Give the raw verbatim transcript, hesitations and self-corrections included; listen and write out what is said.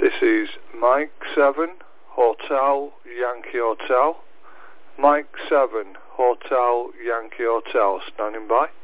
This is Mike seven, Hotel Yankee Hotel. Mike seven, Hotel Yankee Hotel, standing by.